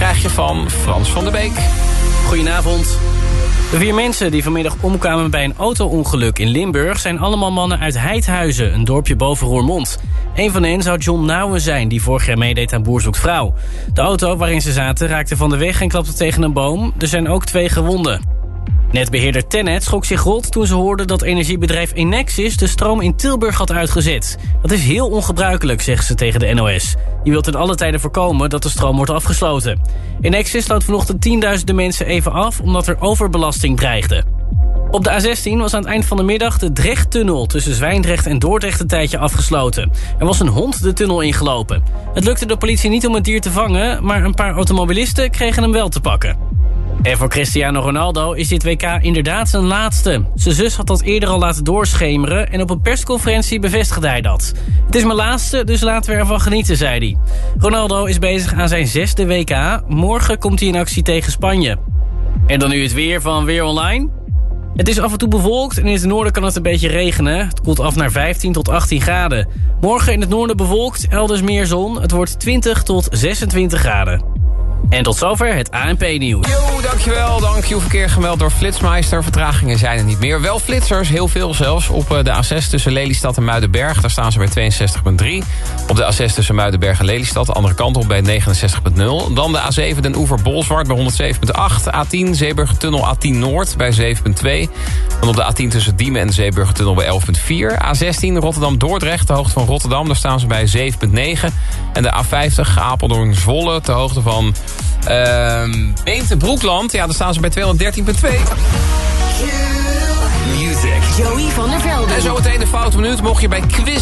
krijg je van Frans van der Beek. Goedenavond. De 4 mensen die vanmiddag omkwamen bij een auto-ongeluk in Limburg zijn allemaal mannen uit Heidhuizen, een dorpje boven Roermond. Een van hen zou John Nouwen zijn, die vorig jaar meedeed aan Boer Zoekt Vrouw. De auto waarin ze zaten raakte van de weg en klapte tegen een boom. Er zijn ook 2 gewonden. Netbeheerder Tennet schrok zich rot toen ze hoorden dat energiebedrijf Enexis de stroom in Tilburg had uitgezet. Dat is heel ongebruikelijk, zeggen ze tegen de NOS. Je wilt in alle tijden voorkomen dat de stroom wordt afgesloten. Enexis sloot vanochtend tienduizenden mensen even af omdat er overbelasting dreigde. Op de A16 was aan het eind van de middag de Drechttunnel tussen Zwijndrecht en Dordrecht een tijdje afgesloten. Er was een hond de tunnel ingelopen. Het lukte de politie niet om het dier te vangen, maar een paar automobilisten kregen hem wel te pakken. En voor Cristiano Ronaldo is dit WK inderdaad zijn laatste. Zijn zus had dat eerder al laten doorschemeren en op een persconferentie bevestigde hij dat. Het is mijn laatste, dus laten we ervan genieten, zei hij. Ronaldo is bezig aan zijn 6e WK. Morgen komt hij in actie tegen Spanje. En dan nu het weer van Weer Online. Het is af en toe bewolkt en in het noorden kan het een beetje regenen. Het koelt af naar 15 tot 18 graden. Morgen in het noorden bewolkt, elders meer zon. Het wordt 20 tot 26 graden. En tot zover het ANP-nieuws. Yo, dankjewel. De Q-verkeer gemeld door Flitsmeister. Vertragingen zijn er niet meer. Wel flitsers, heel veel zelfs. Op de A6 tussen Lelystad en Muidenberg. Daar staan ze bij 62,3. Op de A6 tussen Muidenberg en Lelystad. De andere kant op bij 69,0. Dan de A7 Den Oever-Bolsward bij 107,8. A10 Zeeburgertunnel A10 Noord bij 7,2. Dan op de A10 tussen Diemen en de Zeeburgertunnel bij 11,4. A16 Rotterdam-Dordrecht, de hoogte van Rotterdam. Daar staan ze bij 7,9. En de A50 Apeldoorn-Zwolle, de hoogte van Beemte-Broekland. Ja, daar staan ze bij 213,2. Music. Joey van der Velden. En zometeen de foute minuut. Mocht je bij quiz